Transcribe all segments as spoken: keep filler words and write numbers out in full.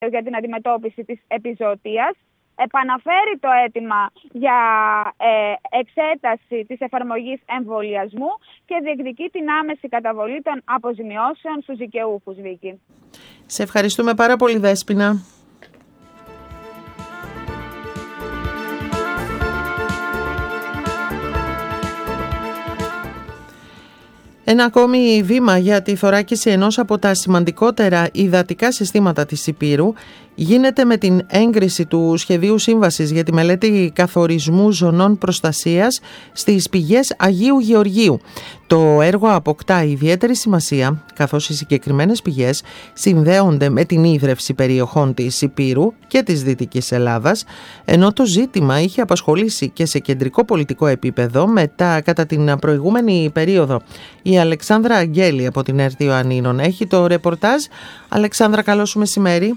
για την αντιμετώπιση της επιζωοτίας. Επαναφέρει το αίτημα για ε, εξέταση της εφαρμογής εμβολιασμού και διεκδικεί την άμεση καταβολή των αποζημιώσεων στους δικαιούχους, Βίκη. Σε ευχαριστούμε πάρα πολύ, Δέσποινα. Ένα ακόμη βήμα για τη θωράκιση ενός από τα σημαντικότερα υδατικά συστήματα της Ηπείρου γίνεται με την έγκριση του σχεδίου σύμβασης για τη μελέτη καθορισμού ζωνών προστασίας στις πηγές Αγίου Γεωργίου. Το έργο αποκτά ιδιαίτερη σημασία, καθώς οι συγκεκριμένες πηγές συνδέονται με την ίδρυυση περιοχών της Ηπείρου και της Δυτικής Ελλάδας, ενώ το ζήτημα είχε απασχολήσει και σε κεντρικό πολιτικό επίπεδο μετά κατά την προηγούμενη περίοδο. Η Αλεξάνδρα Αγγέλη από την ΕΡΤ Ιωαννίνων έχει το ρεπορτάζ. Αλεξάνδρα, καλό σου μεσημέρι.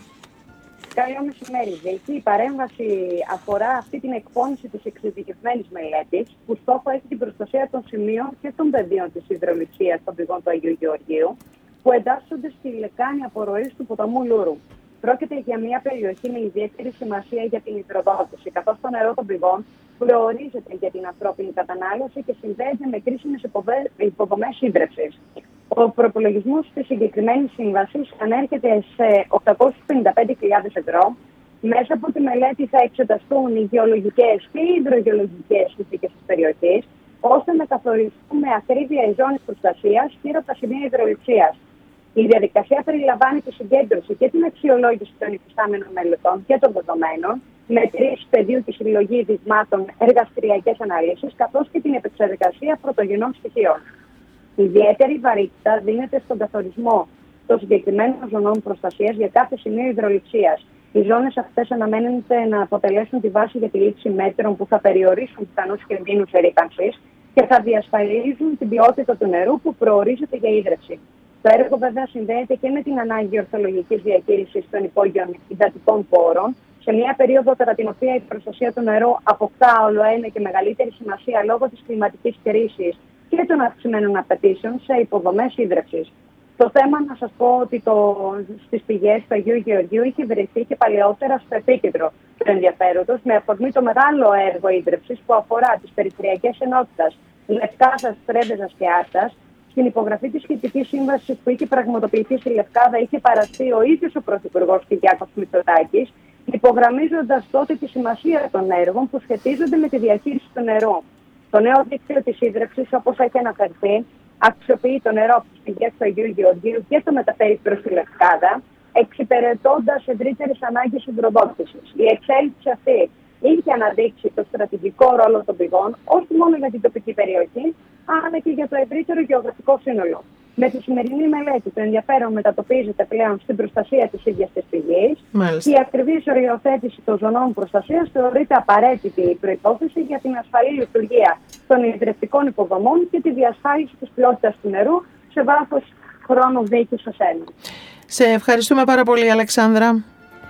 Καλό μεσημέρι, Βίκη. Η παρέμβαση αφορά αυτή την εκπόνηση της εξειδικευμένης μελέτης, που στόχο έχει την προστασία των σημείων και των πεδίων της υδροληψίας των πηγών του Αγίου Γεωργίου, που εντάσσονται στη λεκάνη απορροής του ποταμού Λούρου. Πρόκειται για μια περιοχή με ιδιαίτερη σημασία για την υδροδότηση, καθώς το νερό των πηγών προορίζεται για την ανθρώπινη κατανάλωση και συνδέεται με κρίσιμες υποδομές ίδρυυσης. Ο προπολογισμός της συγκεκριμένης σύμβασης ανέρχεται σε οκτακόσιες πενήντα πέντε χιλιάδες ευρώ. Μέσα από τη μελέτη θα εξεταστούν οι γεωλογικές και οι υδρογεωλογικές συνθήκες της περιοχής, ώστε να καθοριστούν με ακρίβεια οι ζώνες προστασίας γύρω από τα σημεία υδροληψίας. Η διαδικασία περιλαμβάνει τη συγκέντρωση και την αξιολόγηση των υφιστάμενων μελετών και των δεδομένων, μετρήσεις πεδίου και συλλογή δειγμάτων, εργαστηριακές αναλύσεις, καθώς και την επεξεργασία πρωτογενών στοιχείων. Ιδιαίτερη βαρύτητα δίνεται στον καθορισμό των συγκεκριμένων ζωνών προστασίας για κάθε σημείο υδροληψίας. Οι ζώνες αυτές αναμένεται να αποτελέσουν τη βάση για τη λήψη μέτρων που θα περιορίσουν πιθανούς κινδύνους ερρίπανσης και θα διασφαλίζουν την ποιότητα του νερού που προορίζεται για ίδρυυση. Το έργο βέβαια συνδέεται και με την ανάγκη ορθολογικής διαχείρισης των υπόγειων υδατικών πόρων, σε μια περίοδο κατά την οποία η προστασία του νερού αποκτά όλο ένα και μεγαλύτερη σημασία λόγω της κλιματικής κρίσης και των αυξημένων απαιτήσεων σε υποδομές ίδρυυσης. Το θέμα, να σας πω ότι το, στις πηγές του Αγίου Γεωργίου είχε βρεθεί και παλαιότερα στο επίκεντρο του ενδιαφέροντος, με αφορμή το μεγάλο έργο ίδρυυσης που αφορά τις περιφερειακές ενότητες Λευκάδας, Πρέβεζας και Άρτας. Στην υπογραφή της σχετικής σύμβασης που είχε πραγματοποιηθεί στη Λευκάδα είχε παραστεί ο ίδιος ο Πρωθυπουργός Κυριάκος Μητσοτάκης, υπογραμμίζοντας τότε τη σημασία των έργων που σχετίζονται με τη διαχείριση του νερού. Το νέο δίκτυο της ίδρυυσης, όπως έχει αναφερθεί, αξιοποιεί το νερό από τις πηγές του Αγίου Γεωργίου και το μεταφέρει προς τη Λευκάδα, εξυπηρετώντας ευρύτερες ανάγκες υδροδότησης. Η εξέλιξη αυτή είχε αναδείξει το στρατηγικό ρόλο των πηγών, όχι μόνο για την τοπική περιοχή, αλλά και για το ευρύτερο γεωγραφικό σύνολο. Με τη σημερινή μελέτη, το ενδιαφέρον μετατοπίζεται πλέον στην προστασία της ίδιας της πηγής. Μάλιστα. Η ακριβής οριοθέτηση των ζωνών προστασίας θεωρείται απαραίτητη προϋπόθεση για την ασφαλή λειτουργία των ιδρυτικών υποδομών και τη διασφάλιση της ποιότητας του νερού σε βάθος χρόνου δίκης ως ένα. Σε ευχαριστούμε πάρα πολύ, Αλεξάνδρα.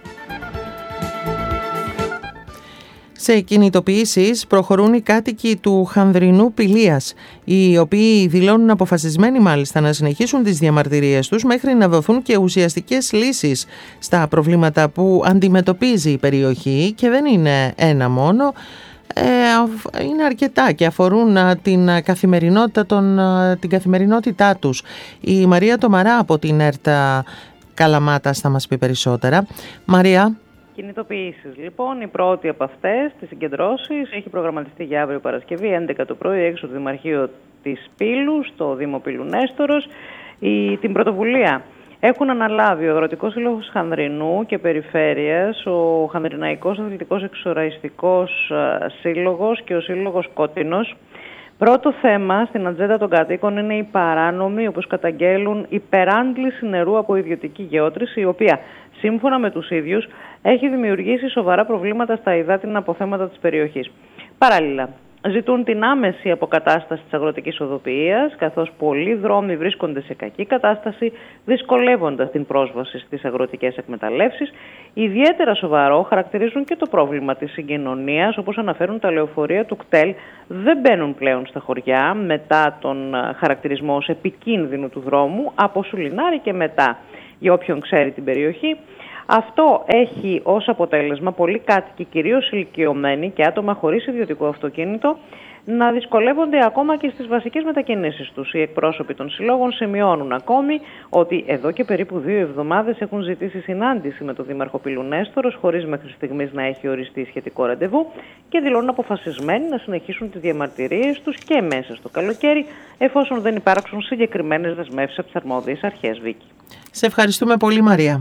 Σε κινητοποιήσεις προχωρούν οι κάτοικοι του Χανδρινού Πηλίας, οι οποίοι δηλώνουν αποφασισμένοι μάλιστα να συνεχίσουν τις διαμαρτυρίες τους μέχρι να δοθούν και ουσιαστικές λύσεις στα προβλήματα που αντιμετωπίζει η περιοχή, και δεν είναι ένα μόνο, είναι αρκετά και αφορούν την καθημερινότητα, των, την καθημερινότητά τους. Η Μαρία Τομαρά από την ΕΡΤ Καλαμάτας θα μας πει περισσότερα. Μαρία. Κινητοποιήσεις. Λοιπόν, η πρώτη από αυτές, τις συγκεντρώσεις, έχει προγραμματιστεί για αύριο Παρασκευή, έντεκα το πρωί, έξω από το Δημαρχείο της Πύλου, στο Δήμο Πύλου Νέστορος. Η, την πρωτοβουλία έχουν αναλάβει ο Αγροτικός Σύλλογος Χανδρινού και Περιφέρειας, ο Χανδριναϊκός Αθλητικός Εξοραϊστικός Σύλλογος και ο Σύλλογος Κότινος. Πρώτο θέμα στην ατζέντα των κατοίκων είναι η παράνομη, όπως καταγγέλουν, υπεράντληση νερού από ιδιωτική γεώτρηση, η οποία, σύμφωνα με τους ίδιους, έχει δημιουργήσει σοβαρά προβλήματα στα υδάτινα αποθέματα της περιοχής. Παράλληλα, ζητούν την άμεση αποκατάσταση της αγροτικής οδοποιίας, καθώς πολλοί δρόμοι βρίσκονται σε κακή κατάσταση, δυσκολεύοντας την πρόσβαση στις αγροτικές εκμεταλλεύσεις. Ιδιαίτερα σοβαρό χαρακτηρίζουν και το πρόβλημα της συγκοινωνίας, όπως αναφέρουν τα λεωφορεία του ΚΤΕΛ, δεν μπαίνουν πλέον στα χωριά μετά τον χαρακτηρισμό ως επικίνδυνου του δρόμου, από Σουλινάρη και μετά. Για όποιον ξέρει την περιοχή, Αυτό έχει ως αποτέλεσμα πολλοί κάτοικοι, κυρίως ηλικιωμένοι και άτομα χωρίς ιδιωτικό αυτοκίνητο, να δυσκολεύονται ακόμα και στις βασικές μετακινήσεις τους. Οι εκπρόσωποι των συλλόγων σημειώνουν ακόμη ότι εδώ και περίπου δύο εβδομάδες έχουν ζητήσει συνάντηση με τον Δήμαρχο Πύλου Νέστορος, χωρίς μέχρι στιγμής να έχει οριστεί σχετικό ραντεβού, και δηλώνουν αποφασισμένοι να συνεχίσουν τις διαμαρτυρίες τους και μέσα στο καλοκαίρι, εφόσον δεν υπάρξουν συγκεκριμένες δεσμεύσεις από τις αρμόδιες αρχές. Βίκη. Σε ευχαριστούμε πολύ, Μαρία.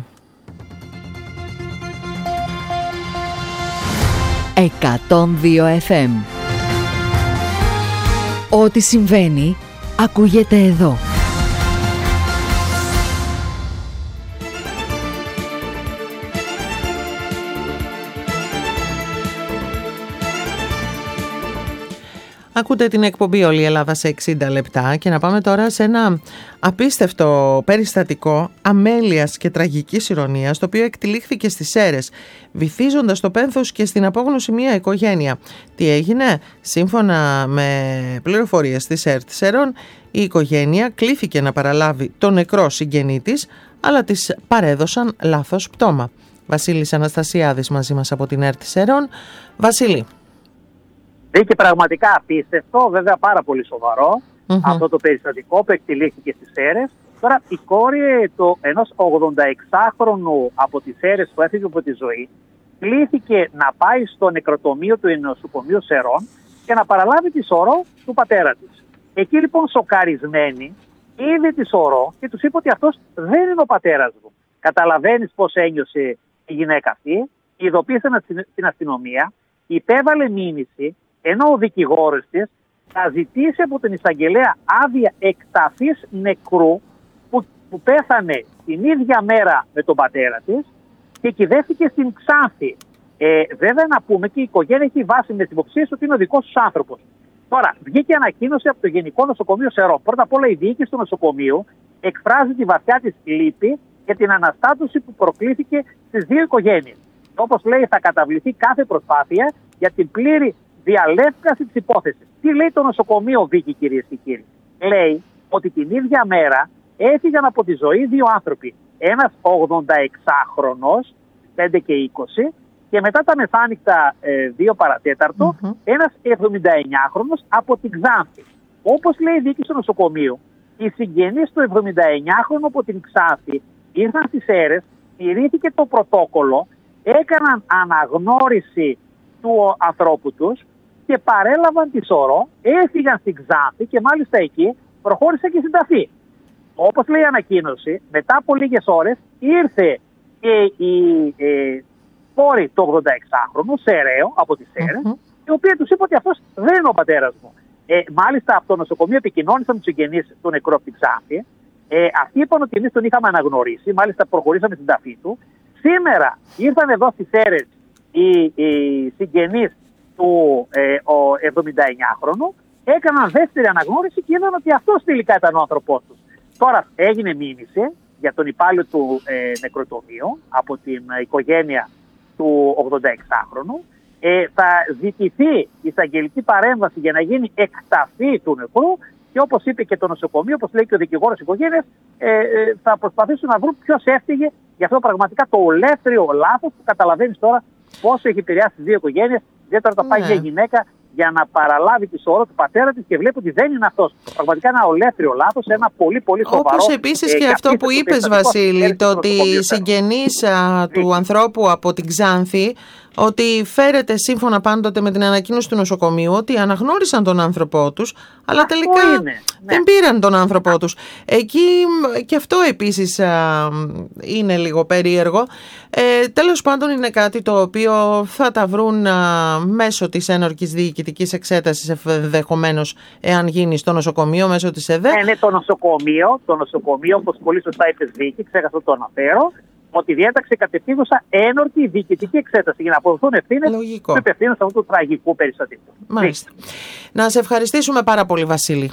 εκατόν δύο εφ εμ. Ό,τι συμβαίνει, ακούγεται εδώ. Ακούτε την εκπομπή «Όλη η Ελλάδα σε εξήντα λεπτά» και να πάμε τώρα σε ένα απίστευτο περιστατικό αμέλειας και τραγικής ηρωνίας, το οποίο εκτυλίχθηκε στις Σέρρες, βυθίζοντας το πένθος και στην απόγνωση μια οικογένεια. Τι έγινε? Σύμφωνα με πληροφορίες της ΕΡΤ Σερών, η οικογένεια κλήθηκε να παραλάβει τον νεκρό συγγενή της, αλλά της παρέδωσαν λάθος πτώμα. Βασίλης Αναστασιάδης μαζί μας από την ΕΡΤ Σερών. Βασίλη. Βγήκε πραγματικά απίστευτο, βέβαια πάρα πολύ σοβαρό, mm-hmm. αυτό το περιστατικό που εκτελήθηκε στις Σέρρες. Τώρα η κόρη το ενός ογδονταεξάχρονου από τις Σέρρες που έφυγε από τη ζωή κλήθηκε να πάει στο νεκροτομείο του νοσοκομείου Σερών και να παραλάβει τη σωρό του πατέρα της. Εκεί λοιπόν σοκαρισμένη είδε τη σωρό και τους είπε ότι αυτός δεν είναι ο πατέρας μου. Καταλαβαίνεις πώς ένιωσε η γυναίκα αυτή, ειδοποίησε την αστυνομία, υπέβαλε μήνυση, ενώ ο δικηγόρος της θα ζητήσει από την εισαγγελέα άδεια εκταφής νεκρού που, που πέθανε την ίδια μέρα με τον πατέρα της και κυδεύτηκε στην Ξάνθη. Ε, βέβαια να πούμε και η οικογένεια έχει βάσει με την υποψία ότι είναι ο δικός τους άνθρωπος. Τώρα, βγήκε ανακοίνωση από το Γενικό Νοσοκομείο Σερών. Πρώτα απ' όλα η διοίκηση του νοσοκομείου εκφράζει τη βαθιά της λύπη για την αναστάτωση που προκλήθηκε στις δύο οικογένειες. Όπως λέει, θα καταβληθεί κάθε προσπάθεια για την πλήρη διαλεύκαση της υπόθεσης. Τι λέει το νοσοκομείο, Βίκη, κυρίες και κύριοι? Λέει ότι την ίδια μέρα έφυγαν από τη ζωή δύο άνθρωποι. Ένας ογδονταεξάχρονος, πέντε και είκοσι, και μετά τα μεθάνυχτα ε, δύο παρατέταρτο, mm-hmm. ένας εβδομηνταεννιάχρονος από την Ξάνθη. Όπως λέει η διοίκηση του νοσοκομείου, οι συγγενείς του εβδομηνταεννιάχρονου από την Ξάνθη ήρθαν στις Σέρρες, τηρήθηκε το πρωτόκολλο, έκαναν αναγνώριση του ανθρώπου τους και παρέλαβαν τη σωρό, έφυγαν στην Ξάνθη και μάλιστα εκεί προχώρησε και στην ταφή. Όπως λέει η ανακοίνωση, μετά από λίγες ώρες ήρθε και η ε, κόρη του ογδονταεξάχρονου, Σεραίο, από τις Σέρρες, mm-hmm. η οποία τους είπε ότι αυτός δεν είναι ο πατέρας μου. Ε, μάλιστα από το νοσοκομείο επικοινώνησαν τους συγγενείς του νεκρού από την Ξάνθη. Ε, αυτοί είπαν ότι εμείς τον είχαμε αναγνωρίσει, μάλιστα προχωρήσαμε στην ταφή του. Σήμερα ήρθαν εδώ στις Σέρρες οι, οι συγγενείς του ε, εβδομηνταεννιάχρονου, έκαναν δεύτερη αναγνώριση και είδαν ότι αυτός τελικά ήταν ο άνθρωπός τους. Τώρα έγινε μήνυση για τον υπάλληλο του ε, νεκροτομείου από την ε, οικογένεια του ογδονταεξάχρονου. Ε, θα ζητηθεί εισαγγελική παρέμβαση για να γίνει εκταφή του νεκρού και όπως είπε και το νοσοκομείο, όπως λέει και ο δικηγόρος οικογένειας, ε, ε, θα προσπαθήσουν να βρουν ποιος έφυγε για αυτό πραγματικά το ολέθριο λάθος που καταλαβαίνεις τώρα πόσο έχει επηρεάσει τις δύο οικογένειες. Ιδιαίτερα όταν πάει μια γυναίκα για να παραλάβει τη σωρό του πατέρα της και βλέπει ότι δεν είναι αυτός. Πραγματικά ένα ολέθριο λάθος, ένα πολύ πολύ σοβαρό. Όπως επίσης ε, και, και αυτό που είπες, Βασίλη, το ότι οι συγγενείς του ανθρώπου από την Ξάνθη, ότι φέρεται σύμφωνα πάντοτε με την ανακοίνωση του νοσοκομείου ότι αναγνώρισαν τον άνθρωπό τους, αλλά αυτό τελικά είναι, δεν ναι. πήραν τον άνθρωπό τους. Εκεί και αυτό επίσης α, είναι λίγο περίεργο. Ε, τέλος πάντων είναι κάτι το οποίο θα τα βρουν α, μέσω της ένορκης διοικητικής εξέτασης, ενδεχομένως εάν γίνει στο νοσοκομείο μέσω της ΕΔΕ. Ναι, ναι, το νοσοκομείο, το νοσοκομείο, όπως πολύ σωστά είπες, Βίκη, ξέχασα το αναφέρω, ότι διέταξε κατευθύνουσα ένορκη διοικητική εξέταση για να αποδοθούν ευθύνες του υπευθύνους αυτού του τραγικού περιστατικού. Μάλιστα. Να σε ευχαριστήσουμε πάρα πολύ, Βασίλη.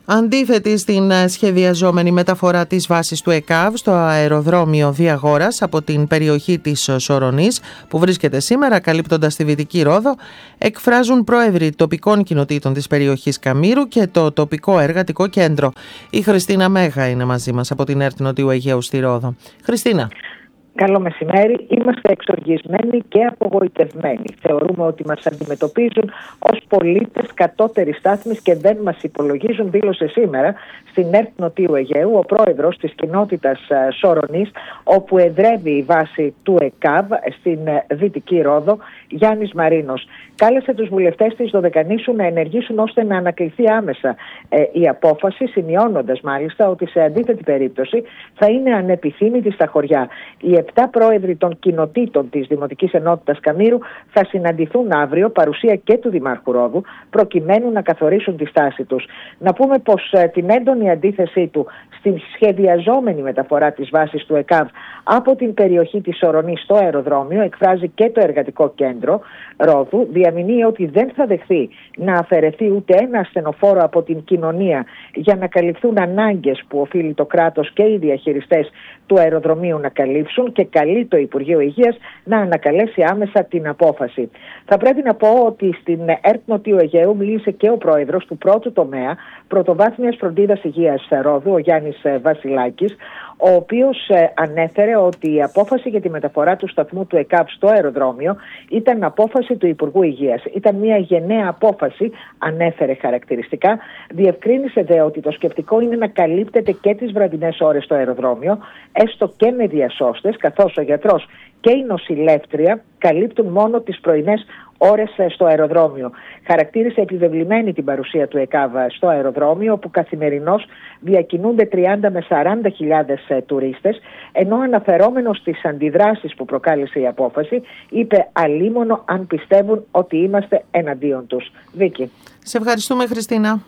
Αντίθετη στην σχεδιαζόμενη μεταφορά της βάσης του ΕΚΑΒ στο αεροδρόμιο Διαγόρας από την περιοχή της Σορονής, που βρίσκεται σήμερα καλύπτοντας τη Δυτική Ρόδο, εκφράζουν πρόεδροι τοπικών κοινοτήτων της περιοχής Καμήρου και το τοπικό εργατικό κέντρο. Η Χριστίνα Μέγα είναι μαζί μας από την ΕΡΤ Νοτιού Αιγαίου στη Ρόδο. Χριστίνα. Καλό μεσημέρι. Είμαστε εξοργισμένοι και απογοητευμένοι. Θεωρούμε ότι μας αντιμετωπίζουν ως πολίτες κατώτερης στάθμης και δεν μας υπολογίζουν, δήλωσε σήμερα στην ΕΡΤ Νοτιού Αιγαίου ο πρόεδρος της κοινότητας Σορονής, όπου εδρεύει η βάση του ΕΚΑΒ στην Δυτική Ρόδο, Γιάννης Μαρίνος. Κάλεσε τους βουλευτές της Δωδεκανήσου να ενεργήσουν ώστε να ανακληθεί άμεσα ε, η απόφαση, σημειώνοντας μάλιστα ότι σε αντίθετη περίπτωση θα είναι ανεπιθύμητη στα χωριά. Οι επτά πρόεδροι των κοινοτήτων της Δημοτικής Ενότητας Καμήρου θα συναντηθούν αύριο, παρουσία και του Δημάρχου Ρόδου, προκειμένου να καθορίσουν τη στάση τους. Να πούμε πως ε, την έντονη αντίθεσή του στην σχεδιαζόμενη μεταφορά της βάσης του ΕΚΑΒ από την περιοχή της Σορονής στο αεροδρόμιο εκφράζει και το εργατικό κέντρο Ρόδου. Διαμηνύει ότι δεν θα δεχθεί να αφαιρεθεί ούτε ένα ασθενοφόρο από την κοινωνία για να καλυφθούν ανάγκες που οφείλει το κράτος και οι διαχειριστές του αεροδρομίου να καλύψουν, και καλεί το Υπουργείο Υγείας να ανακαλέσει άμεσα την απόφαση. Θα πρέπει να πω ότι στην ΕΡΤ Νοτιού Αιγαίου μίλησε και ο πρόεδρος του πρώτου τομέα Πρωτοβάθμιας Φροντίδας Υγείας Ρόδου, ο Γιάννης Βασιλάκης, ο οποίος ανέφερε ότι η απόφαση για τη μεταφορά του σταθμού του ΕΚΑΒ στο αεροδρόμιο ήταν απόφαση του Υπουργού Υγείας. Ήταν μια γενναία απόφαση, ανέφερε χαρακτηριστικά. Διευκρίνησε δε ότι το σκεπτικό είναι να καλύπτεται και τις βραδινές ώρες στο αεροδρόμιο, έστω και με διασώστες, καθώς ο γιατρός και η νοσηλεύτρια καλύπτουν μόνο τις πρωινές ώρες στο αεροδρόμιο. Χαρακτήρισε επιβεβλημένη την παρουσία του ΕΚΑΒ στο αεροδρόμιο, όπου καθημερινώς διακινούνται τριάντα με σαράντα χιλιάδες τουρίστες, ενώ αναφερόμενος στις αντιδράσεις που προκάλεσε η απόφαση, είπε αλίμονο αν πιστεύουν ότι είμαστε εναντίον τους. Βίκη. Σε ευχαριστούμε, Χριστίνα.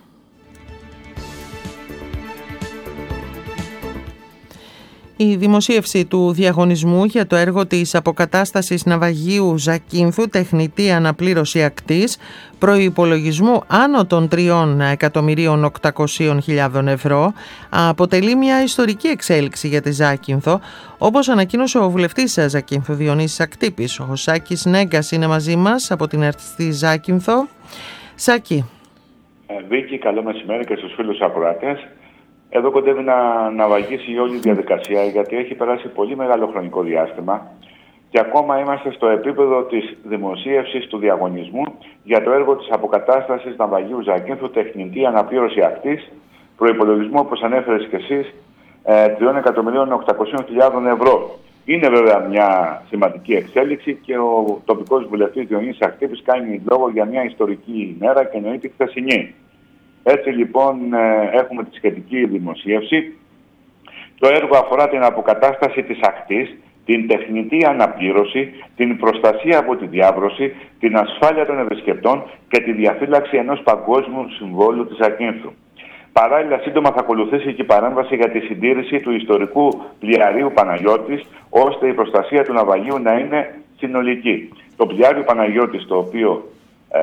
Η δημοσίευση του διαγωνισμού για το έργο της αποκατάστασης ναυαγίου Ζακίνθου, τεχνητή αναπλήρωση ακτής, προϋπολογισμού άνω των τριών εκατομμυρίων οκτακόσιες χιλιάδες ευρώ, αποτελεί μια ιστορική εξέλιξη για τη Ζάκυνθο, όπως ανακοίνωσε ο βουλευτής Ζακίνθου Διονύσης Ακτύπης. Ο Σάκης Νέγκας είναι μαζί μας από την ΕΡΤ στη Ζάκυνθο. Σάκη. Βίκη, καλό μεσημέρι και στους φίλους ακροατές. Εδώ κοντεύει να, να βαγίσει η όλη διαδικασία, γιατί έχει περάσει πολύ μεγάλο χρονικό διάστημα και ακόμα είμαστε στο επίπεδο της δημοσίευσης του διαγωνισμού για το έργο της αποκατάστασης ναυαγίου Ζακίνθου, τεχνητή αναπλήρωση ακτής, προϋπολογισμού, όπως ανέφερες και εσείς, τριών εκατομμυρίων οκτακόσιες χιλιάδες ευρώ. Είναι βέβαια μια σημαντική εξέλιξη και ο τοπικός βουλευτής Διονύσης Ακτύπης κάνει λόγο για μια ιστορική ημέρα και εννοεί τη χθεσινή. Έτσι λοιπόν έχουμε τη σχετική δημοσίευση. Το έργο αφορά την αποκατάσταση της ακτής, την τεχνητή αναπλήρωση, την προστασία από τη διάβρωση, την ασφάλεια των επισκεπτών και τη διαφύλαξη ενός παγκόσμιου συμβόλου της Ζακίνθου. Παράλληλα, σύντομα θα ακολουθήσει και η παρέμβαση για τη συντήρηση του ιστορικού πλοιαρίου Παναγιώτης, ώστε η προστασία του ναυαγίου να είναι συνολική. Το πλοιάριο Παναγιώτης, το οποίο ε,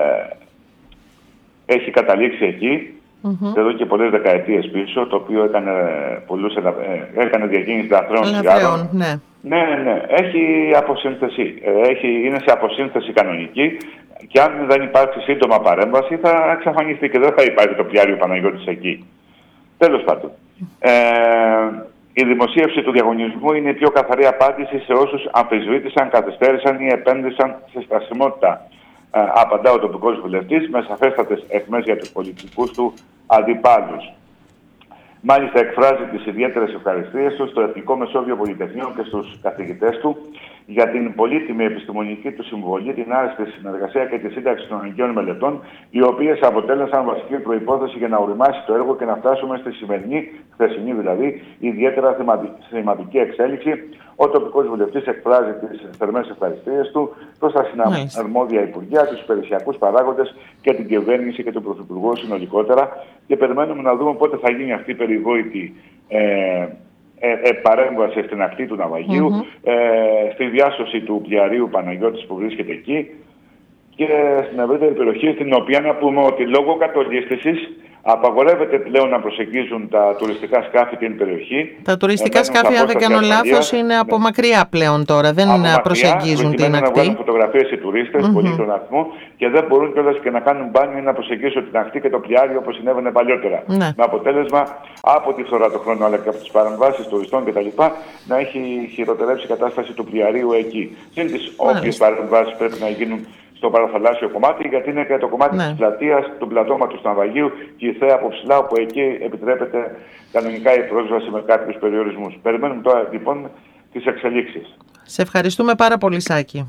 έχει καταλήξει εκεί, mm-hmm. εδώ και πολλές δεκαετίες πίσω, το οποίο έκανε, πολλούς, ε, έκανε διακίνηση λαθρέων σιγάρων. Ναι. ναι, ναι, έχει αποσύνθεση, έχει, είναι σε αποσύνθεση κανονική και αν δεν υπάρξει σύντομα παρέμβαση θα εξαφανιστεί και δεν θα υπάρχει το πλοιάριο Παναγιώτης εκεί. Τέλος πάντων. Ε, η δημοσίευση του διαγωνισμού είναι η πιο καθαρή απάντηση σε όσους αμφισβήτησαν, καθυστέρησαν ή επένδυσαν σε στασιμότητα. Ε, απαντά ο τοπικός βουλευτής με σαφέστατες αιχμές για τους πολιτικούς του αντιπάλους. Μάλιστα εκφράζει τις ιδιαίτερες ευχαριστίες του στο Εθνικό Μεσόβιο Πολυτεχνείο και στους καθηγητές του για την πολύτιμη επιστημονική του συμβολή, την άριστη συνεργασία και τη σύνταξη των αγκαίων μελετών, οι οποίες αποτέλεσαν βασική προϋπόθεση για να οριμάσει το έργο και να φτάσουμε στη σημερινή, χθεσινή δηλαδή, ιδιαίτερα θεματική εξέλιξη. Ο τοπικός βουλευτής εκφράζει τις θερμές ευχαριστίες του προς τα συναρμόδια υπουργεία, τους υπηρεσιακούς παράγοντες και την κυβέρνηση και τον Πρωθυπουργό συνολικότερα. Και περιμένουμε να δούμε πότε θα γίνει αυτή η περιβόητη ε, ε, ε, παρέμβαση στην ακτή του ναυαγίου, mm-hmm. ε, στη διάσωση του πλοιαρίου Παναγιώτης που βρίσκεται εκεί και στην ευρύτερη περιοχή, στην οποία να πούμε ότι λόγω κατολίσθησης Απαγορεύεται πλέον να προσεγγίζουν τα τουριστικά σκάφη την περιοχή. Τα τουριστικά σκάφη, αν δεν κάνω λάθος, είναι από ναι. μακριά πλέον τώρα. Δεν από προσεγγίζουν μακριά, την ακτή. Να βγάλουν φωτογραφίες οι τουρίστες, mm-hmm. πολύ στον αθμό, και δεν μπορούν κιόλας και να κάνουν μπάνιο ή να προσεγγίσουν την ακτή και το πλοιάριο όπως συνέβαινε παλιότερα. Ναι. Με αποτέλεσμα από τη φθορά του χρόνου αλλά και από τις παρεμβάσεις τουριστών κτλ. Να έχει χειροτερέψει η κατάσταση του πλοιαρίου εκεί. Συν τις όποιες παρεμβάσεις πρέπει να γίνουν στο παραθαλάσσιο κομμάτι, γιατί είναι και το κομμάτι ναι. της πλατείας, του πλατώματος του ναυαγίου και η θέα από ψηλά, όπου εκεί επιτρέπεται κανονικά η πρόσβαση με κάποιους περιορισμούς. Περιμένουμε τώρα λοιπόν τις εξελίξεις. Σε ευχαριστούμε πάρα πολύ, Σάκη.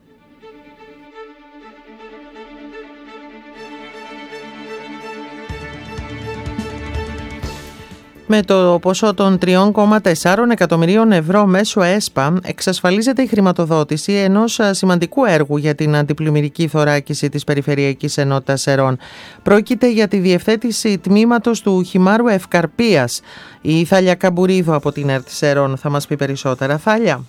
Με το ποσό των τρία κόμμα τέσσερα εκατομμυρίων ευρώ μέσω ΕΣΠΑ εξασφαλίζεται η χρηματοδότηση ενός σημαντικού έργου για την αντιπλημμυρική θωράκιση της Περιφερειακής Ενότητας Σερών. Πρόκειται για τη διευθέτηση τμήματος του Χυμάρου Ευκαρπίας. Η Θάλια Καμπουρίδου από την ΕΡΤ Σερών θα μας πει περισσότερα. Θάλια.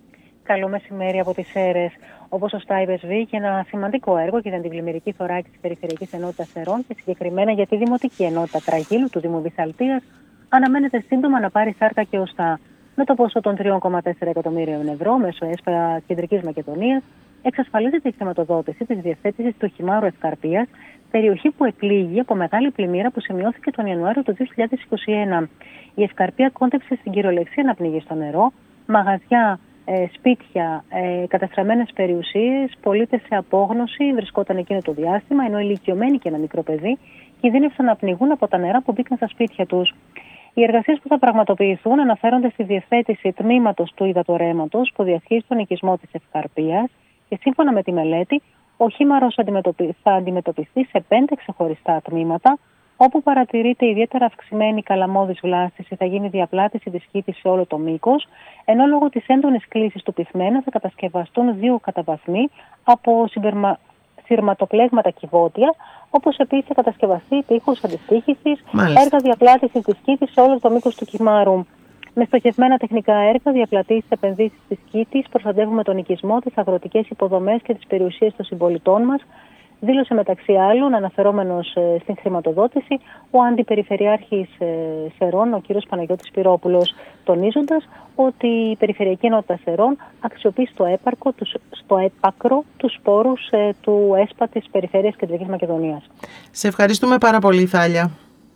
Καλό μεσημέρι από τις Σέρρες. Όπως σωστά είπες, Βίκη, ένα σημαντικό έργο για την αντιπλημμυρική θωράκιση της Περιφερειακής Ενότητας Σερών και συγκεκριμένα για τη Δημοτική Ενότητα Τραγίλου του Δήμου Βυσσαλτίας αναμένεται σύντομα να πάρει σάρκα και οστά. Με το ποσό των τρία κόμμα τέσσερα εκατομμύριων ευρώ μέσω ΕΣΠΑ Κεντρικής Μακεδονίας εξασφαλίζεται η χρηματοδότηση της διευθέτησης του Χυμάρου Ευκαρπίας, περιοχή που επλήγει από μεγάλη πλημμύρα που σημειώθηκε τον Ιανουάριο του δύο χιλιάδες είκοσι ένα. Η Ευκαρπία κόντεψε στην κυριολεξία να πνιγεί στο νερό, μαγαζιά, ε, σπίτια, ε, καταστραμμένες περιουσίες, πολίτες σε απόγνωση βρισκόταν εκείνο το διάστημα, ενώ ηλικιωμένοι και ένα μικρό παιδί κινδύνευσαν να πνιγούν από τα νερά που μπήκαν στα σπίτια τους. Οι εργασίες που θα πραγματοποιηθούν αναφέρονται στη διευθέτηση τμήματος του υδατορρέματος που διασχίζει τον οικισμό της Ευκαρπίας και σύμφωνα με τη μελέτη, ο χήμαρος θα αντιμετωπιστεί σε πέντε ξεχωριστά τμήματα, όπου παρατηρείται ιδιαίτερα αυξημένη καλαμώδης βλάστηση, θα γίνει διαπλάτηση της κήτης σε όλο το μήκος, ενώ λόγω της έντονης κλίσης του πυθμένα θα κατασκευαστούν δύο καταβαθμοί από συμπερμα... σειρματοπλέγματα κυβότια, όπως επίσης θα κατασκευαστεί τείχος αντιστοίχησης, έργα διαπλάτησης της κήτης σε όλο το μήκος του Χυμάρου. Με στοχευμένα τεχνικά έργα, διαπλατήσεις, επενδύσεις της κήτης, προστατεύουμε τον οικισμό, τις αγροτικές υποδομές και τις περιουσίες των συμπολιτών μας, δήλωσε μεταξύ άλλων, αναφερόμενος ε, στην χρηματοδότηση, ο Αντιπεριφερειάρχης ε, Σερών, ο κ. Παναγιώτης Πυρόπουλος, τονίζοντας ότι η Περιφερειακή Ενότητα Σερών αξιοποιεί στο, έπαρκο, τους, στο έπακρο τους σπόρους ε, του ΕΣΠΑ της Περιφέρειας Κεντρικής Μακεδονίας. Σε ευχαριστούμε πάρα πολύ, Θάλια.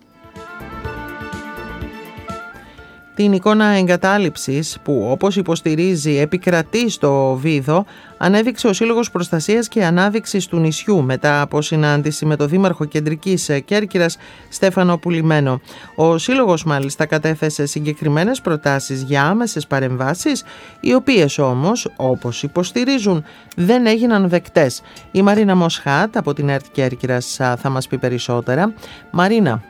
Την εικόνα εγκατάλειψης που, όπως υποστηρίζει, επικρατεί στο Βίδο, ανέδειξε ο Σύλλογος Προστασίας και Ανάδειξης του νησιού μετά από συνάντηση με τον Δήμαρχο Κεντρικής Κέρκυρας Στέφανο Πουλημένο. Ο Σύλλογος μάλιστα κατέθεσε συγκεκριμένες προτάσεις για άμεσες παρεμβάσεις, οι οποίες όμως, όπως υποστηρίζουν, δεν έγιναν δεκτές. Η Μαρίνα Μοσχάτ από την ΕΡΤ Κέρκυρας θα μας πει περισσότερα. Μαρίνα.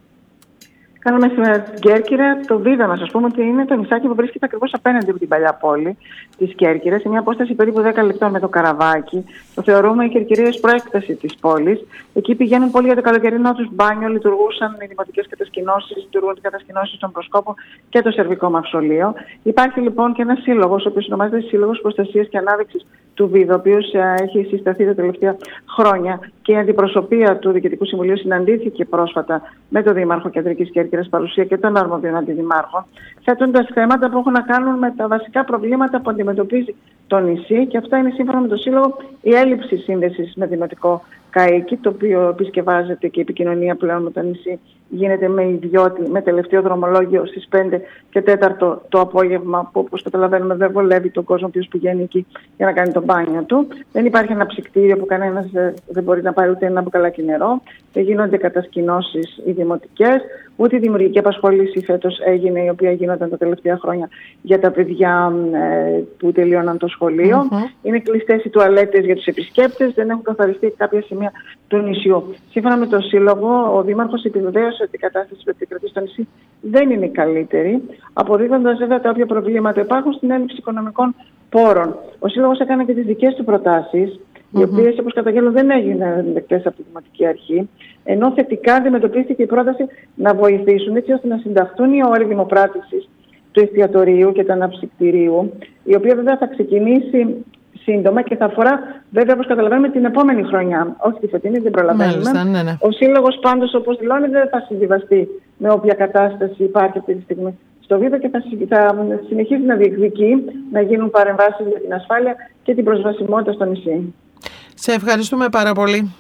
Καλό μεσημέρι στην Κέρκυρα. Το Βίδα, να σας πούμε ότι είναι το νησάκι που βρίσκεται ακριβώς απέναντι από την παλιά πόλη της Κέρκυρας, σε μια απόσταση περίπου δέκα λεπτών με το καραβάκι. Το θεωρούμε η Κερκυρία προέκταση της πόλης. Εκεί πηγαίνουν πολύ για το καλοκαιρινό τους μπάνιο, λειτουργούσαν οι δημοτικές κατασκηνώσεις, λειτουργούν οι κατασκηνώσεις των προσκόπων και το σερβικό μαυσολείο. Υπάρχει λοιπόν και ένας σύλλογος, ο οποίος ονομάζεται Σύλλογος Προστασίας και Ανάδειξης του Βίδα, ο οποίος έχει συσταθεί τα τελευταία χρόνια και η αντιπροσωπεία του Διοικητικού Συμβουλίου συναντήθηκε πρόσφατα με τον Δήμαρχο Κεντρικής Κέρκυρας, παρουσία και των αρμοδίων αντιδημάρχων, θέτοντας θέματα που έχουν να κάνουν με τα βασικά προβλήματα που αντιμετωπίζει το νησί, και αυτά είναι σύμφωνα με το Σύλλογο η έλλειψη σύνδεσης με δημοτικό καίκι, το οποίο επισκευάζεται και η επικοινωνία πλέον με το νησί γίνεται με ιδιώτη, με τελευταίο δρομολόγιο στις πέντε και τέταρτο το απόγευμα, που όπως καταλαβαίνουμε δεν βολεύει τον κόσμο που πηγαίνει εκεί για να κάνει το μπάνιο του. Δεν υπάρχει ένα ψυκτήριο που κανένας δεν μπορεί να πάρει ούτε ένα μπουκαλάκι νερό. Δεν γίνονται κατασκηνώσεις οι δημοτικές, ούτε η δημιουργική απασχόληση φέτος έγινε, η οποία γίνονταν τα τελευταία χρόνια για τα παιδιά ε, που τελείωναν το σχολείο. Mm-hmm. Είναι κλειστές οι τουαλέτες για τους επισκέπτες, δεν έχουν καθαριστεί κάποια σημεία του νησιού. Σύμφωνα με τον Σύλλογο, ο Δήμαρχος επιβεβαίωσε ότι η κατάσταση που επικρατεί στο νησί δεν είναι η καλύτερη, αποδίδοντας βέβαια τα όποια προβλήματα υπάρχουν στην έλλειψη οικονομικών πόρων. Ο Σύλλογος έκανε και τις δικές του προτάσεις, mm-hmm. οι οποίες, όπως καταγγέλνουν, δεν έγιναν δεκτές από τη Δημοτική Αρχή, ενώ θετικά αντιμετωπίστηκε η πρόταση να βοηθήσουν έτσι ώστε να συνταχθούν οι όροι δημοπράτησης του εστιατορίου και του αναψυκτηρίου, η οποία βέβαια θα ξεκινήσει σύντομα και θα αφορά Βέβαια, όπως καταλαβαίνουμε, την επόμενη χρονιά, όχι τη φετινή, δεν προλαβαίνουμε. Μάλιστα, ναι, ναι. Ο Σύλλογος πάντως, όπως δηλώνει, δεν θα συμβιβαστεί με όποια κατάσταση υπάρχει αυτή τη στιγμή στο Βίδο και θα, θα συνεχίζει να διεκδικεί να γίνουν παρεμβάσεις για την ασφάλεια και την προσβασιμότητα στο νησί. Σε ευχαριστούμε πάρα πολύ.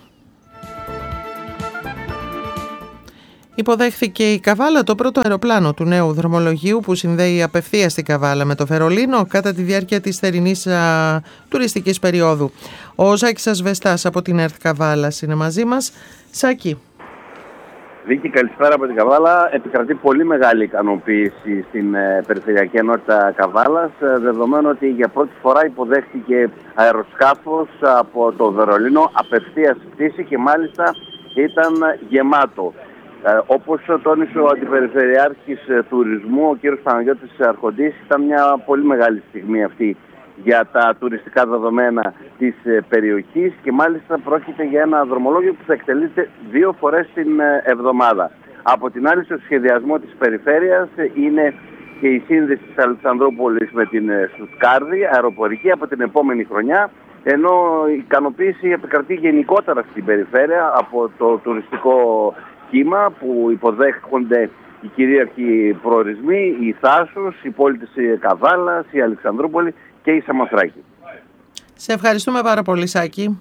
Υποδέχθηκε η Καβάλα το πρώτο αεροπλάνο του νέου δρομολογίου που συνδέει απευθείας την Καβάλα με το Βερολίνο κατά τη διάρκεια της θερινής α, τουριστικής περίοδου. Ο Ζάκης Ασβεστάς από την ΕΡΤ Καβάλας είναι μαζί μας. Σάκη. Βίκη, καλησπέρα από την Καβάλα. Επικρατεί πολύ μεγάλη ικανοποίηση στην ε, Περιφερειακή Ενότητα Καβάλας, ε, δεδομένου ότι για πρώτη φορά υποδέχτηκε αεροσκάφος από το Βερολίνο απευθείας πτήση και μάλιστα ήταν γεμάτο. Ε, όπως τόνισε ο Αντιπεριφερειάρχης ε, Τουρισμού, ο κ. Παναγιώτης Αρχοντής, ήταν μια πολύ μεγάλη στιγμή αυτή για τα τουριστικά δεδομένα της ε, περιοχής και μάλιστα πρόκειται για ένα δρομολόγιο που θα εκτελείται δύο φορές την ε, εβδομάδα. Από την άλλη, στο σχεδιασμό της περιφέρειας ε, είναι και η σύνδεση της Αλεξανδρούπολης με την ε, Στουτγκάρδη, αεροπορική, από την επόμενη χρονιά, ενώ η ικανοποίηση επικρατεί γενικότερα στην περιφέρεια από το τουριστικό κύμα που υποδέχονται οι κυρίαρχοι προορισμοί, η Θάσος, η πόλη της Καβάλας, η Αλεξανδρούπολη και η Σαμοθράκη. Σε ευχαριστούμε πάρα πολύ, Σάκη.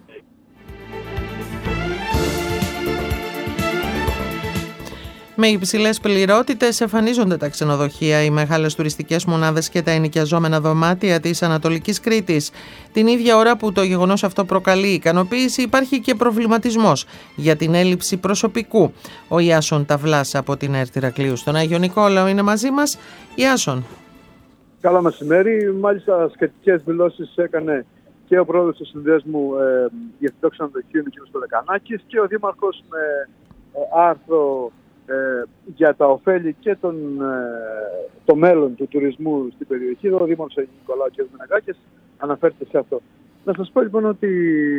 Με υψηλές πληρότητες εμφανίζονται τα ξενοδοχεία, οι μεγάλες τουριστικές μονάδες και τα ενοικιαζόμενα δωμάτια της Ανατολικής Κρήτης. Την ίδια ώρα που το γεγονός αυτό προκαλεί ικανοποίηση, υπάρχει και προβληματισμός για την έλλειψη προσωπικού. Ο Ιάσον Ταυλάς από την ΕΡΤ Ηρακλείου στον Άγιο Νικόλαο είναι μαζί μας. Ιάσον. Καλό μεσημέρι. Μάλιστα, σχετικές δηλώσεις έκανε και ο πρόεδρος του Συνδέσμου ε, Διευθυντών Ξενοδοχείων, ο κ. Στολεκανάκης, και ο Δήμαρχος με ε, άρθρο Ε, για τα ωφέλη και τον, ε, το μέλλον του τουρισμού στην περιοχή. Ο Δήμαρχος Αγίου Νικολάου κ. Μενεγάκης αναφέρεται σε αυτό. Να σας πω λοιπόν ότι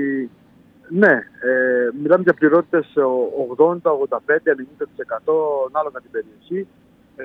ναι, ε, μιλάμε για πληρότητες ογδόντα, ογδόντα πέντε, ενενήντα τοις εκατό ανάλογα την περιοχή. Ε,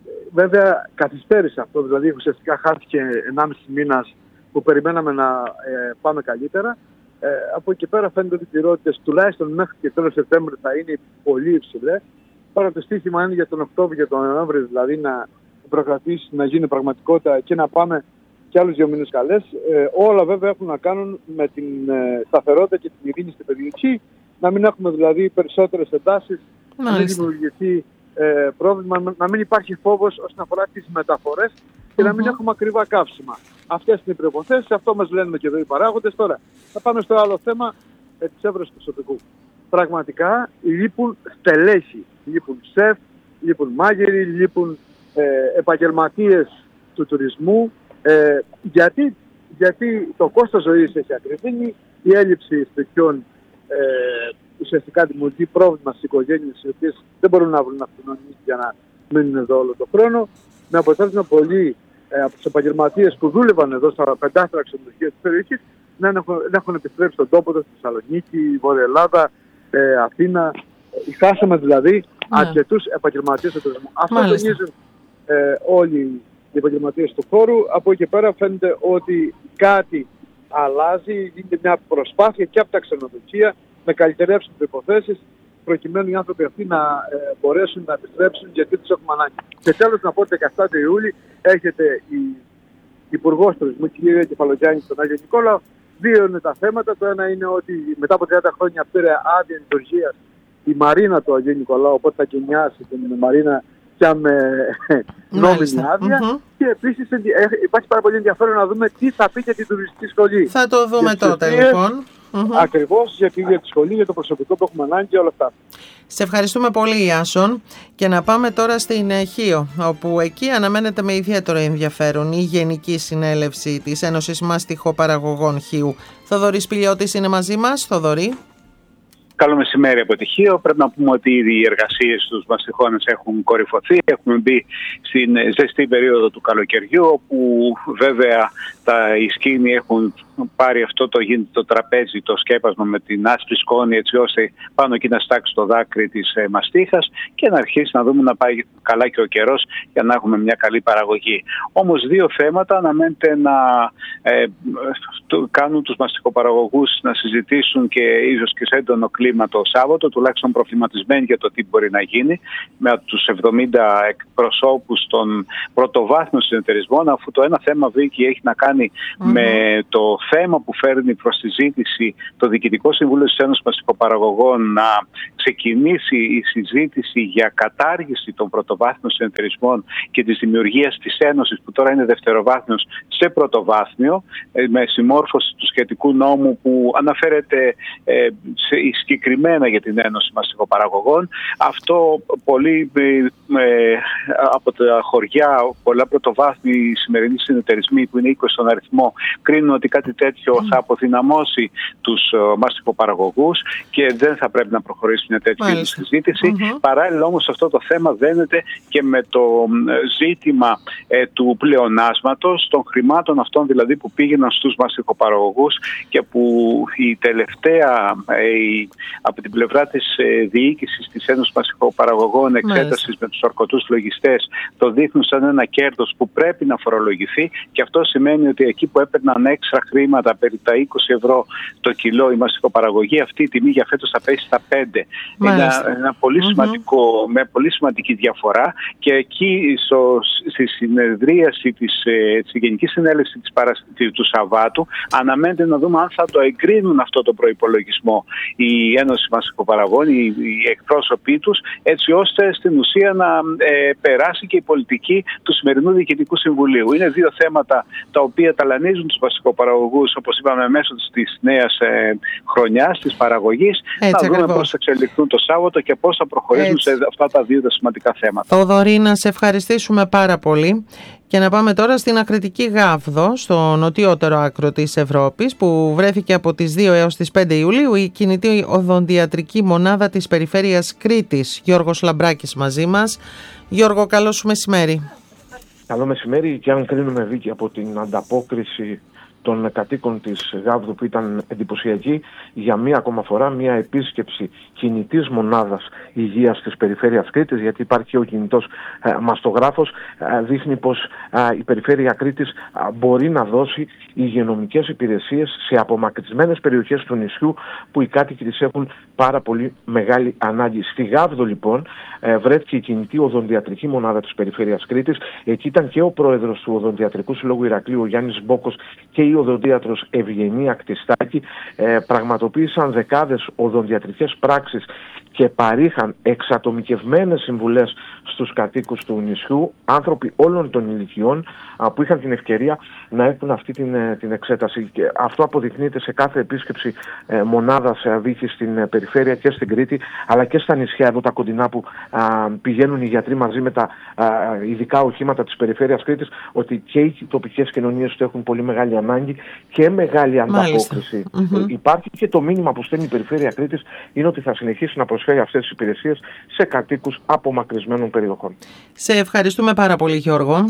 βέβαια καθυστέρησε αυτό, δηλαδή ουσιαστικά χάθηκε ενάμιση μήνας που περιμέναμε να ε, πάμε καλύτερα. Ε, από εκεί πέρα φαίνεται ότι οι πληρότητες τουλάχιστον μέχρι και τέλος Σεπτέμβρη θα είναι πολύ υψηλές. Τώρα το στοίχημα είναι για τον Οκτώβριο και τον Νοέμβριο, δηλαδή να προκρατήσει, να γίνει πραγματικότητα και να πάμε και άλλους δύο μήνες καλές. Ε, όλα βέβαια έχουν να κάνουν με την ε, σταθερότητα και την ειρήνη στην περιοχή. Να μην έχουμε δηλαδή περισσότερες εντάσεις, να μην δημιουργηθεί ε, πρόβλημα, να μην υπάρχει φόβος όσον αφορά τις μεταφορές και mm-hmm. να μην έχουμε ακριβά καύσιμα. Αυτές είναι οι προϋποθέσεις, αυτό μας λένε και εδώ οι παράγοντες. Τώρα θα πάμε στο άλλο θέμα ε, της έβρεσης προσωπικού. Πραγματικά λείπουν στελέχη, λείπουν σεφ, λείπουν μάγειροι, λείπουν ε, επαγγελματίες του τουρισμού. Ε, γιατί, γιατί το κόστος ζωής έχει ακριβήνει, η έλλειψη σπιτιών ε, ουσιαστικά δημιουργεί πρόβλημα στις οικογένειες οι οποίες δεν μπορούν να βρουν αυτονομία για να μείνουν εδώ όλο τον χρόνο. Με αποτέλεσμα πολλοί ε, από τους επαγγελματίες που δούλευαν εδώ στα πεντάστερα ξενοδοχεία της περιοχής να έχουν, να έχουν επιστρέψει στον τόπο τους, στη Θεσσαλονίκη, η Βόρεια Ελλάδα, ε, Αθήνα. Χάσαμε δηλαδή ναι. αρκετούς επαγγελματίες του τουρισμού. Αυτό τονίζουν ε, όλοι οι επαγγελματίες του χώρου. Από εκεί πέρα φαίνεται ότι κάτι αλλάζει, γίνεται μια προσπάθεια και από τα ξενοδοχεία να καλυτερεύσουν προϋποθέσεις προκειμένου οι άνθρωποι αυτοί να ε, μπορέσουν να επιστρέψουν γιατί τους έχουμε ανάγκη. Και τέλος να πω ότι δεκαεπτά Ιούλη έρχεται η Υπουργός Τουρισμού, κυρία Κεφαλογιάννη, στον Άγιο Νικόλαο. Δύο είναι τα θέματα. Το ένα είναι ότι μετά από τριάντα χρόνια πήρε άδεια λειτουργίας η Μαρίνα του Αγίου Νικολάου, οπότε θα γενιάσει την Μαρίνα πια με νόμιμη άδεια. Mm-hmm. Και επίσης υπάρχει πάρα πολύ ενδιαφέρον να δούμε τι θα πει για την τουριστική σχολή. Θα το δούμε τότε λοιπόν. Mm-hmm. Ακριβώς, για τη σχολή, για το προσωπικό που έχουμε ανάγκη και όλα αυτά. Σε ευχαριστούμε πολύ, Ιάσον. Και να πάμε τώρα στην Χίο, όπου εκεί αναμένεται με ιδιαίτερο ενδιαφέρον η Γενική Συνέλευση της Ένωσης Μάστιχο Παραγωγών Χίου. Θοδωρής Πηλιώτης είναι μαζί μας. Θοδωρή. Καλό μεσημέρι από Τυχείο. Πρέπει να πούμε ότι ήδη οι εργασίες στους μαστιχώνες έχουν κορυφωθεί. Έχουμε μπει στην ζεστή περίοδο του καλοκαιριού, όπου βέβαια τα, οι σκήνοι έχουν πάρει αυτό το, το τραπέζι, το σκέπασμα με την άσπρη σκόνη, έτσι ώστε πάνω εκεί να στάξει το δάκρυ της ε, μαστίχας και να αρχίσει να δούμε να πάει καλά και ο καιρός για να έχουμε μια καλή παραγωγή. Όμως δύο θέματα αναμένεται να ε, το, κάνουν τους μαστιχοπαραγωγούς να συζητήσουν και ίσως και σε έντονο κλίμα το Σάββατο, τουλάχιστον προβληματισμένοι για το τι μπορεί να γίνει με τους εβδομήντα εκπροσώπους των πρωτοβάθμιων συνεταιρισμών, αφού το ένα θέμα, Βίκη, έχει να κάνει mm-hmm. με το θέμα που φέρνει προς συζήτηση το Διοικητικό Συμβούλιο της Ένωσης Μαστιχοπαραγωγών να ξεκινήσει η συζήτηση για κατάργηση των πρωτοβάθμιων συνεταιρισμών και της δημιουργίας της Ένωσης, που τώρα είναι δευτεροβάθμιος, σε πρωτοβάθμιο, με συμμόρφωση του σχετικού νόμου που αναφέρεται ε, σε, συγκεκριμένα για την Ένωση Μαστιχοπαραγωγών. Αυτό πολύ ε, από τα χωριά, πολλά πρωτοβάθμιοι σημερινοί συνεταιρισμοί που είναι είκοσι στον αριθμό, κρίνουν ότι κάτι τέτοιο mm. θα αποδυναμώσει τους uh, μαστιχοπαραγωγούς και δεν θα πρέπει να προχωρήσει μια τέτοια συζήτηση. Mm-hmm. Παράλληλα όμως αυτό το θέμα δένεται και με το ζήτημα ε, του πλεονάσματος, των χρημάτων αυτών δηλαδή που πήγαιναν στους μαστιχοπαραγωγούς και που η τελευταία ε, η, από την πλευρά της ε, διοίκησης της Ένωσης Μαστιχοπαραγωγών εξέτασης με τους ορκωτούς λογιστές το δείχνουν σαν ένα κέρδος που πρέπει να φορολογηθεί, και αυτό σημαίνει ότι εκεί που έπαιρναν έξτρα χρήματα περί τα είκοσι ευρώ το κιλό η μαστιχοπαραγωγή, αυτή η τιμή για φέτος θα πέσει στα πέντε. Είναι ένα, ένα πολύ mm-hmm. σημαντικό, με πολύ σημαντική διαφορά, και εκεί στο, στη συνεδρίαση της, της Γενικής Συνέλευσης της Παρασ... του Σαββάτου αναμένεται να δούμε αν θα το εγκρίνουν αυτό το προϋπολογισμό η Ένωση Μαστιχοπαραγωγών, οι, οι εκπρόσωποι τους, έτσι ώστε στην ουσία να ε, περάσει και η πολιτική του σημερινού Διοικητικού Συμβουλίου. Είναι δύο θέματα τα οποία ταλανίζουν τους μαστιχοπαραγωγούς, όπως είπαμε, μέσω της νέας ε, χρονιάς, της παραγωγής. Έτσι, να δούμε πώς θα εξελιχθούν το Σάββατο και πώς θα προχωρήσουν έτσι. σε αυτά τα δύο τα σημαντικά θέματα. Θοδωρή, να σε ευχαριστήσουμε πάρα πολύ. Και να πάμε τώρα στην Ακριτική Γάβδο, στο νοτιότερο άκρο της Ευρώπης, που βρέθηκε από τις δύο έως τις πέντε Ιουλίου η κινητή οδοντιατρική μονάδα της περιφέρειας Κρήτης. Γιώργος Λαμπράκης μαζί μας. Γιώργο, καλό σου μεσημέρι. Καλό μεσημέρι, και αν κρίνουμε, Βίκη, από την ανταπόκριση των κατοίκων της Γάβδου που ήταν εντυπωσιακή, για μία ακόμα φορά μία επίσκεψη κινητής μονάδας υγείας της περιφέρειας Κρήτης, γιατί υπάρχει ο κινητός ε, μαστογράφος, ε, δείχνει πως ε, η περιφέρεια Κρήτης ε, μπορεί να δώσει υγειονομικές υπηρεσίες σε απομακρυσμένες περιοχές του νησιού που οι κάτοικοι της έχουν πάρα πολύ μεγάλη ανάγκη. Στη Γάβδο λοιπόν ε, βρέθηκε η κινητή οδοντιατρική μονάδα της περιφέρειας Κρήτης. Εκεί ήταν και ο πρόεδρος του Οδοντιατρικού Συλλόγου Ηρακλείου, ο Γιάννης Μπόκος, και η οδοντίατρος Ευγενία Κτιστάκη. Ε, πραγματοποίησαν δεκάδες οδοντιατρικές πράξεις και παρήχαν εξατομικευμένες συμβουλές στους κατοίκους του νησιού, άνθρωποι όλων των ηλικιών α, που είχαν την ευκαιρία να έχουν αυτή την, την εξέταση. Και αυτό αποδεικνύεται σε κάθε επίσκεψη ε, μονάδας ε, Βίκη στην ε, περιφέρεια και στην Κρήτη, αλλά και στα νησιά εδώ τα κοντινά που α, πηγαίνουν οι γιατροί μαζί με τα α, ειδικά οχήματα της περιφέρειας Κρήτης, ότι και οι τοπικές κοινωνίες του έχουν πολύ μεγάλη ανάγκη και μεγάλη ανταπόκριση. Mm-hmm. Υπάρχει και το μήνυμα που στέλνει η περιφέρεια Κρήτης, είναι ότι θα συνεχίσει να προσφέρει αυτές τις υπηρεσίες σε κατοίκους απομακρυσμένων περιοχών. Σε ευχαριστούμε πάρα πολύ, Γιώργο.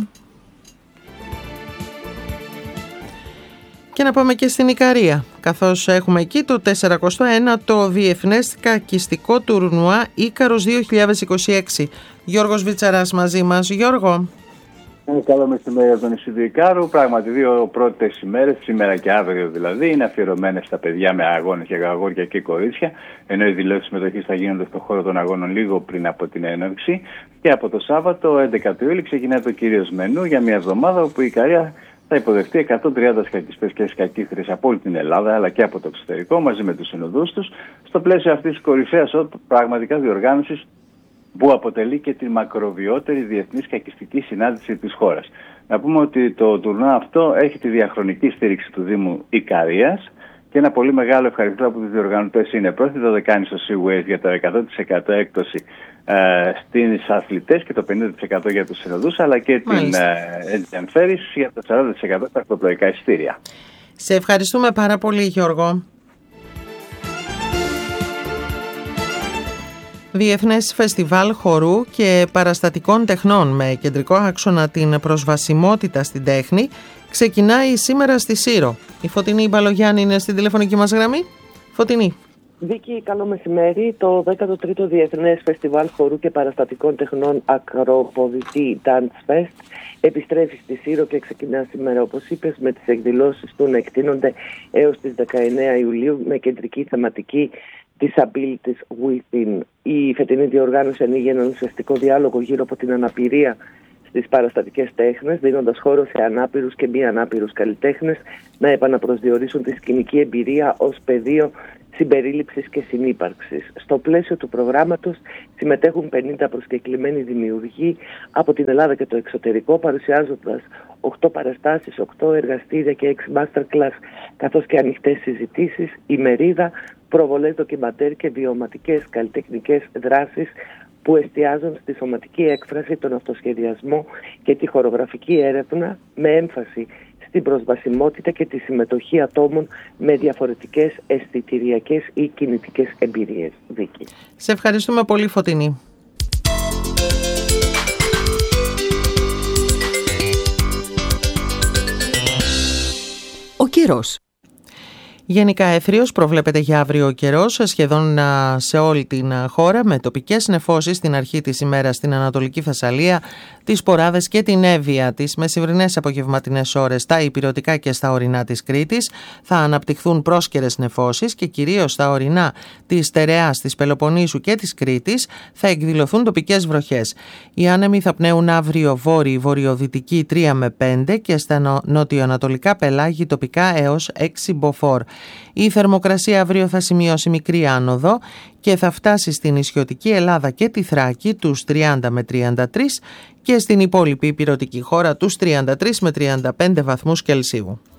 Και να πάμε και στην Ικαρία, καθώς έχουμε εκεί το τέσσερακοστό ένατο Διεθνές Κακιστικό Τουρνουά Ίκαρος δύο χιλιάδες είκοσι έξι. Γιώργος Βιτσαράς μαζί μας. Γιώργο. Καλό μεσημέρι από τον νησί του Ικάρου. Πράγματι, δύο πρώτες ημέρες, σήμερα και αύριο δηλαδή, είναι αφιερωμένες στα παιδιά με αγώνες για αγόρια και κορίτσια. Ενώ οι δηλώσεις συμμετοχής θα γίνονται στον χώρο των αγώνων λίγο πριν από την έναρξη. Και από το Σάββατο, έντεκα του Ιούλη, ξεκινάει το κυρίως μενού για μια εβδομάδα όπου η Ικαρία θα υποδεχτεί εκατόν τριάντα σκακιστές και σκακίστρες από όλη την Ελλάδα αλλά και από το εξωτερικό, μαζί με τους συνοδούς τους, στο πλαίσιο αυτής της κορυφαίας πραγματικά διοργάνωσης που αποτελεί και τη μακροβιότερη διεθνής κακιστική συνάντηση της χώρας. Να πούμε ότι το τουρνουά αυτό έχει τη διαχρονική στήριξη του Δήμου Ικαρίας και ένα πολύ μεγάλο ευχαριστώ από τους διοργανωτές είναι πρώτη το δεκάνη στο Seaways για το εκατό τοις εκατό έκπτωση ε, στις αθλητές και το πενήντα τοις εκατό για τους συνοδούς, αλλά και Μάλιστα. την ε, εμφαίρεση για το σαράντα τοις εκατό στα αυτοπλοϊκά εισιτήρια. Σε ευχαριστούμε πάρα πολύ, Γιώργο. Διεθνές Φεστιβάλ Χορού και Παραστατικών Τεχνών με κεντρικό άξονα την προσβασιμότητα στην τέχνη ξεκινάει σήμερα στη Σύρο. Η Φωτεινή Μπαλογιάννη είναι στην τηλεφωνική μας γραμμή. Φωτεινή. Βίκη, καλό μεσημέρι. Το δέκατο τρίτο Διεθνές Φεστιβάλ Χορού και Παραστατικών Τεχνών Ακροποδητή Dance Fest επιστρέφει στη Σύρο και ξεκινά σήμερα, όπως είπες, με τις εκδηλώσεις του να εκτείνονται έως τις δεκαεννέα Ιουλίου με κεντρική θεματική Disabilities Within. Η φετινή διοργάνωση ανοίγει έναν ουσιαστικό διάλογο γύρω από την αναπηρία στις παραστατικές τέχνες, δίνοντας χώρο σε ανάπηρους και μη ανάπηρους καλλιτέχνες να επαναπροσδιορίσουν τη σκηνική εμπειρία ως πεδίο συμπερίληψης και συνύπαρξης. Στο πλαίσιο του προγράμματος συμμετέχουν πενήντα προσκεκλημένοι δημιουργοί από την Ελλάδα και το εξωτερικό, παρουσιάζοντας οκτώ παραστάσεις, οκτώ εργαστήρια και έξι masterclass, καθώς και ανοιχτές συζητήσεις, ημερίδα, προβολές ντοκιμαντέρ και βιωματικές καλλιτεχνικές δράσεις που εστιάζουν στη σωματική έκφραση, τον αυτοσχεδιασμό και τη χορογραφική έρευνα με έμφαση στην προσβασιμότητα και τη συμμετοχή ατόμων με διαφορετικές αισθητηριακές ή κινητικές εμπειρίες. Βίκη. Σε ευχαριστούμε πολύ, Φωτεινή. Ο καιρός. Γενικά εύθριος προβλέπεται για αύριο ο καιρός σχεδόν σε όλη την χώρα, με τοπικές νεφώσεις στην αρχή της ημέρας στην Ανατολική Θεσσαλία, τις Ποράδες και την Εύβοια. Τις μεσημβρινές απογευματινές ώρες στα ηπειρωτικά και στα ορεινά της Κρήτης θα αναπτυχθούν πρόσκαιρες νεφώσεις και κυρίως στα ορεινά της Στερεάς, της Πελοποννήσου και της Κρήτης θα εκδηλωθούν τοπικές βροχές. Οι άνεμοι θα πνέουν αύριο βόρειοι βορειοδυτικοί τρία με πέντε και στα νοτιοανατολικά πελάγη τοπικά έως έξι μποφόρ. Η θερμοκρασία αύριο θα σημειώσει μικρή άνοδο και θα φτάσει στην νησιωτική Ελλάδα και τη Θράκη τους τριάντα με τριάντα τρία και στην υπόλοιπη ηπειρωτική χώρα τους τριάντα τρία με τριάντα πέντε βαθμούς Κελσίου.